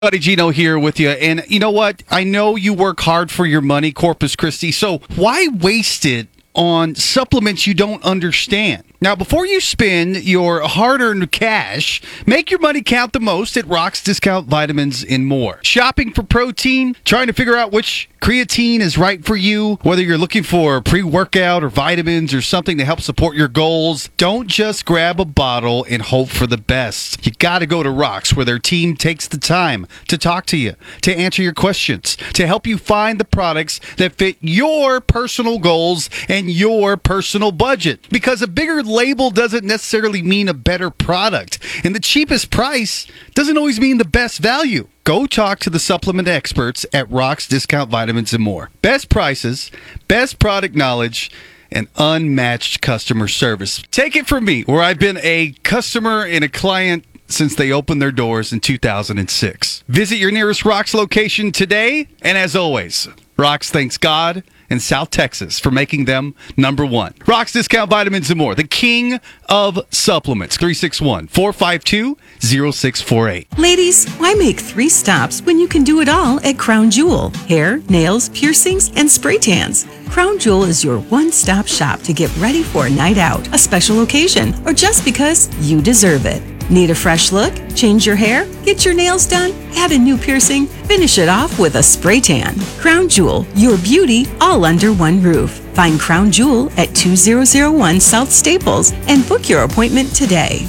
Buddy Gino here with you. And you know what? I know you work hard for your money, Corpus Christi. So why waste it on supplements you don't understand? Now, before you spend your hard-earned cash, make your money count the most at Rock's Discount Vitamins and More. Shopping for protein, trying to figure out which creatine is right for you, whether you're looking for pre-workout or vitamins or something to help support your goals, don't just grab a bottle and hope for the best. You got to go to Rock's, where their team takes the time to talk to you, to answer your questions, to help you find the products that fit your personal goals and your personal budget. Because a bigger label doesn't necessarily mean a better product, and the cheapest price doesn't always mean the best value. Go talk to the supplement experts at Rock's Discount Vitamins and More. Best prices, best product knowledge, and unmatched customer service. Take it from me, where I've been a customer and a client since they opened their doors in 2006. Visit your nearest Rock's location today, and as always, Rock's thanks God and South Texas for making them number one. Rock's Discount Vitamins and More, the king of supplements. 361-452-0648. Ladies, why make 3 stops when you can do it all at Crown Jewel? Hair, nails, piercings, and spray tans. Crown Jewel is your one-stop shop to get ready for a night out, a special occasion, or just because you deserve it. Need a fresh look? Change your hair? Get your nails done? Add a new piercing? Finish it off with a spray tan. Crown Jewel, your beauty all under one roof. Find Crown Jewel at 2001 South Staples and book your appointment today.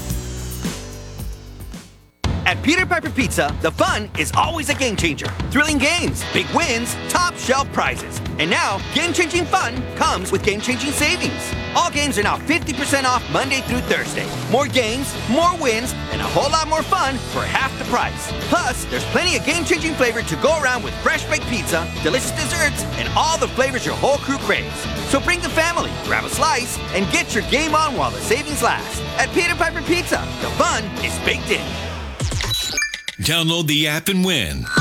At Peter Piper Pizza, the fun is always a game changer. Thrilling games, big wins, top shelf prizes. And now, game-changing fun comes with game-changing savings. All games are now 50% off Monday through Thursday. More games, more wins, and a whole lot more fun for half the price. Plus, there's plenty of game-changing flavor to go around with fresh baked pizza, delicious desserts, and all the flavors your whole crew craves. So bring the family, grab a slice, and get your game on while the savings last. At Peter Piper Pizza, the fun is baked in. Download the app and win.